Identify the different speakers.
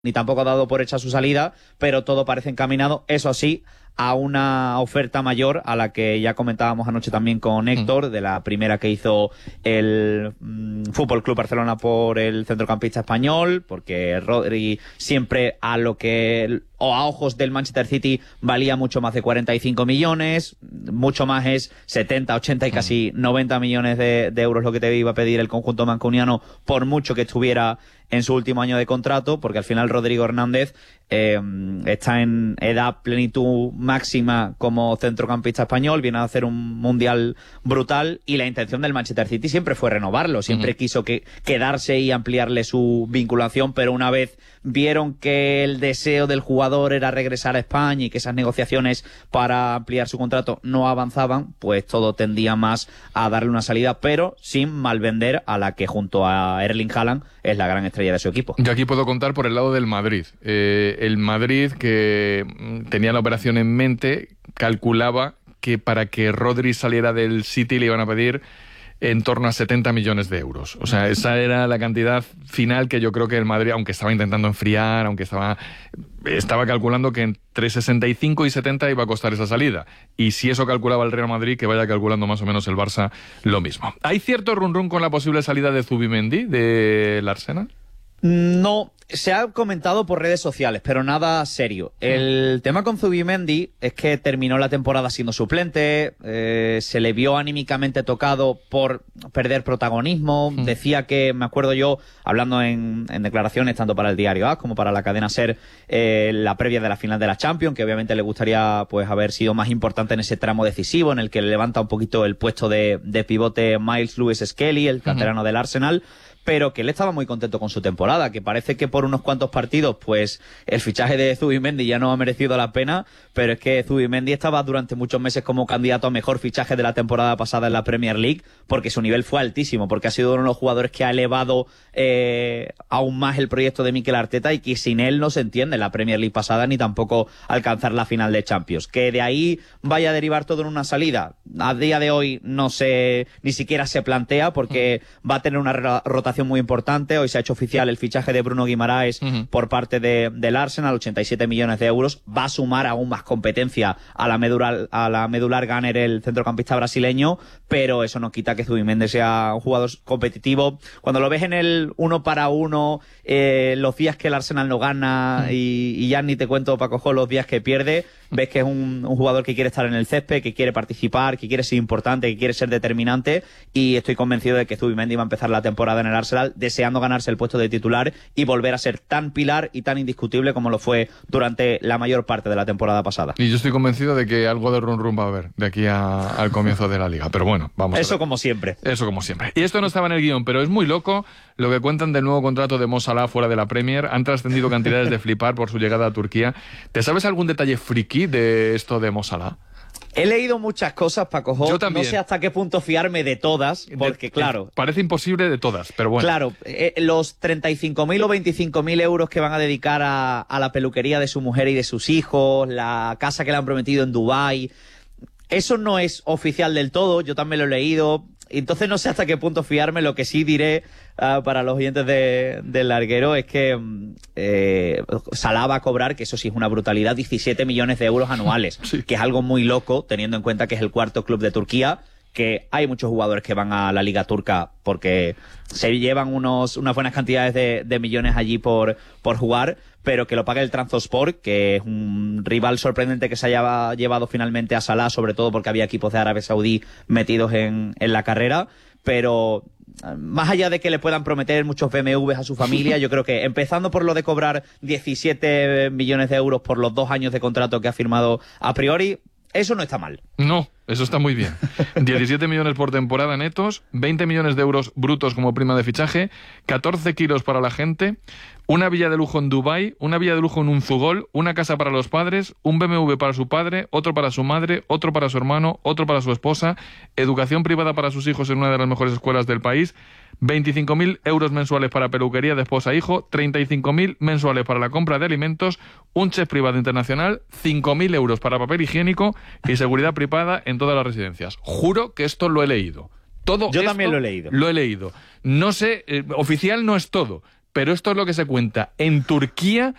Speaker 1: ni tampoco ha dado por hecha su salida, pero todo parece encaminado, eso sí, a una oferta mayor a la que ya comentábamos anoche también con Héctor, de la primera que hizo el Fútbol Club Barcelona por el centrocampista español, porque Rodri siempre a ojos del Manchester City valía mucho más de 45 millones, mucho más es 70, 80 y casi 90 millones de euros lo que te iba a pedir el conjunto mancuniano, por mucho que estuviera en su último año de contrato, porque al final Rodrigo Hernández está en edad plenitud máxima como centrocampista español, viene a hacer un mundial brutal, y la intención del Manchester City siempre fue renovarlo, siempre quiso quedarse y ampliarle su vinculación, pero una vez vieron que el deseo del jugador era regresar a España y que esas negociaciones para ampliar su contrato no avanzaban, pues todo tendía más a darle una salida, pero sin malvender a la que junto a Erling Haaland es la gran estrella de su equipo.
Speaker 2: Yo aquí puedo contar por el lado del Madrid. El Madrid, que tenía la operación en mente, calculaba que para que Rodri saliera del City le iban a pedir en torno a 70 millones de euros. O sea, esa era la cantidad final que yo creo que el Madrid, aunque estaba intentando enfriar, aunque estaba calculando que entre 65 y 70 iba a costar esa salida. Y si eso calculaba el Real Madrid, que vaya calculando más o menos el Barça lo mismo. ¿Hay cierto run con la posible salida de Zubimendi del Arsenal?
Speaker 1: No, se ha comentado por redes sociales, pero nada serio. El tema con Zubimendi es que terminó la temporada siendo suplente, se le vio anímicamente tocado por perder protagonismo. Decía que, me acuerdo yo, hablando en declaraciones tanto para el Diario AS como para la cadena SER, la previa de la final de la Champions, que obviamente le gustaría pues haber sido más importante en ese tramo decisivo en el que le levanta un poquito el puesto de pivote Miles Lewis-Skelly, el canterano del Arsenal, pero que él estaba muy contento con su temporada, que parece que por unos cuantos partidos pues el fichaje de Zubimendi ya no ha merecido la pena, pero es que Zubimendi estaba durante muchos meses como candidato a mejor fichaje de la temporada pasada en la Premier League, porque su nivel fue altísimo, porque ha sido uno de los jugadores que ha elevado aún más el proyecto de Mikel Arteta, y que sin él no se entiende la Premier League pasada ni tampoco alcanzar la final de Champions. Que de ahí vaya a derivar todo en una salida, a día de hoy no se, ni siquiera se plantea, porque va a tener una rotación muy importante. Hoy se ha hecho oficial el fichaje de Bruno Guimaraes por parte del Arsenal, 87 millones de euros. Va a sumar aún más competencia a la medular Gunner, el centrocampista brasileño, pero eso no quita que Zubimendi sea un jugador competitivo. Cuando lo ves en el 1 para 1, los días que el Arsenal no gana, y ya ni te cuento, Paco, los días que pierde, ves que es un jugador que quiere estar en el césped, que quiere participar, que quiere ser importante, que quiere ser determinante, y estoy convencido de que Zubimendi va a empezar la temporada en el Arsenal deseando ganarse el puesto de titular y volver a ser tan pilar y tan indiscutible como lo fue durante la mayor parte de la temporada pasada.
Speaker 2: Y yo estoy convencido de que algo de run va a haber de aquí al comienzo de la Liga, pero bueno, vamos a ver.
Speaker 1: Eso como siempre.
Speaker 2: Y esto no estaba en el guión, pero es muy loco lo que cuentan del nuevo contrato de Mo Salah fuera de la Premier. Han trascendido cantidades de flipar por su llegada a Turquía. ¿Te sabes algún detalle friki de esto de Mo Salah?
Speaker 1: He leído muchas cosas, Paco.
Speaker 2: Yo también.
Speaker 1: No sé hasta qué punto fiarme de todas, porque claro...
Speaker 2: Parece imposible de todas, pero bueno.
Speaker 1: Claro, los 35.000 o 25.000 euros que van a dedicar a la peluquería de su mujer y de sus hijos, la casa que le han prometido en Dubái, eso no es oficial del todo, yo también lo he leído, entonces no sé hasta qué punto fiarme. Lo que sí diré para los oyentes del larguero es que Salah va a cobrar, que eso sí es una brutalidad, 17 millones de euros anuales, sí, que es algo muy loco teniendo en cuenta que es el cuarto club de Turquía, que hay muchos jugadores que van a la Liga Turca porque se llevan unas buenas cantidades de millones allí por jugar, pero que lo pague el Trabzonspor, que es un rival sorprendente que se haya llevado finalmente a Salah, sobre todo porque había equipos de Arabia Saudí metidos en la carrera. Pero más allá de que le puedan prometer muchos BMWs a su familia, yo creo que empezando por lo de cobrar 17 millones de euros por los 2 años de contrato que ha firmado a priori, eso no está mal.
Speaker 2: No, eso está muy bien. 17 millones por temporada netos, 20 millones de euros brutos como prima de fichaje, 14 kilos para la gente, una villa de lujo en Dubái, una villa de lujo en Unzugol, una casa para los padres, un BMW para su padre, otro para su madre, otro para su hermano, otro para su esposa, educación privada para sus hijos en una de las mejores escuelas del país, 25.000 euros mensuales para peluquería de esposa e hijo, 35.000 mensuales para la compra de alimentos, un chef privado internacional, 5.000 euros para papel higiénico y seguridad privada en todas las residencias. Juro que esto lo he leído. Yo
Speaker 1: también lo he leído.
Speaker 2: Lo he leído. No sé, oficial no es todo, pero esto es lo que se cuenta. En Turquía